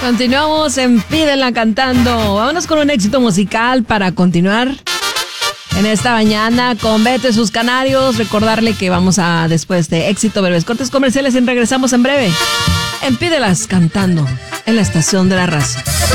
Continuamos en Pídela Cantando. Vámonos con un éxito musical para continuar en esta mañana con Vete Sus Canarios. Recordarle que vamos a, después de éxito, breves cortes comerciales, y regresamos en breve en Pídelas Cantando en la estación de la raza.